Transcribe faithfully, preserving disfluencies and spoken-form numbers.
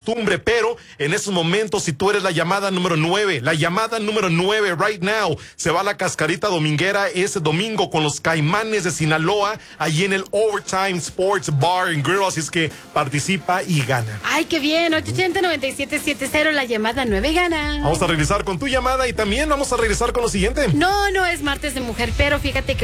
costumbre, pero en estos momentos, si tú eres la llamada número nueve, la llamada número nueve right now, se va a la Cascarita Dominguera ese domingo con los Caimanes de Sinaloa, allí en el Overtime Sports Bar and Grill, así es que participa y gana. Ay, qué bien, ocho ochenta, noventa y siete setenta, la llamada nueve gana. Vamos a regresar con tu llamada y también vamos a regresar con lo siguiente. No, no es martes de mujer, pero fíjate que